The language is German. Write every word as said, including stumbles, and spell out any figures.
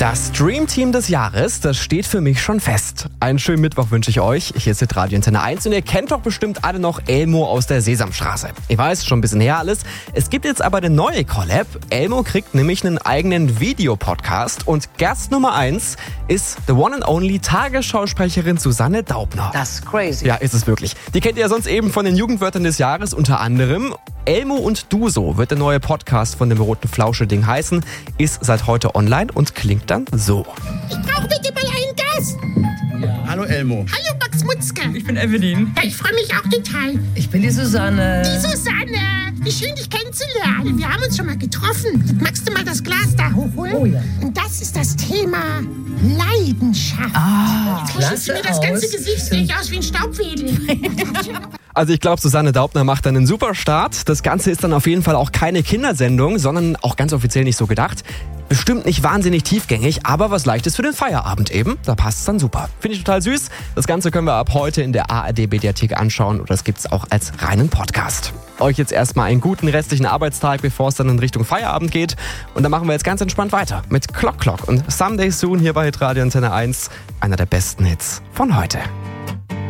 Das Dream Team des Jahres, das steht für mich schon fest. Einen schönen Mittwoch wünsche ich euch. Hier ist Radio Antenne eins und ihr kennt doch bestimmt alle noch Elmo aus der Sesamstraße. Ich weiß, schon ein bisschen her alles. Es gibt jetzt aber eine neue Collab. Elmo kriegt nämlich einen eigenen Videopodcast und Gast Nummer eins ist the one and only Tagesschausprecherin Susanne Daubner. Das ist crazy. Ja, ist es wirklich. Die kennt ihr ja sonst eben von den Jugendwörtern des Jahres unter anderem. Elmo und Duso wird der neue Podcast von dem roten Flauschel-Ding heißen, ist seit heute online und klingt dann so. Ich brauche bitte mal einen Gast. Ja. Hallo Elmo. Hallo Max Mutzke. Ich bin Evelyn. Ja, ich freue mich auch total. Ich bin die Susanne. Die Susanne. Wie schön, dich kennenzulernen. Wir haben uns schon mal getroffen. Magst du mal das Glas da hochholen? Oh ja. Und das ist das Thema Leidenschaft. Ah, Jetzt wuschelst du mir das ganze aus. Gesicht. Sehe ich aus wie ein Staubwedel. Also ich glaube, Susanne Daubner macht dann einen super Start. Das Ganze ist dann auf jeden Fall auch keine Kindersendung, sondern auch ganz offiziell nicht so gedacht. Bestimmt nicht wahnsinnig tiefgängig, aber was Leichtes für den Feierabend eben. Da passt es dann super. Finde ich total süß. Das Ganze können wir ab heute in der A R D-Mediathek anschauen oder das gibt's auch als reinen Podcast. Euch jetzt erstmal einen guten restlichen Arbeitstag, bevor es dann in Richtung Feierabend geht. Und dann machen wir jetzt ganz entspannt weiter mit Clock Clock und Someday Soon hier bei Radio Antenne eins. Einer der besten Hits von heute.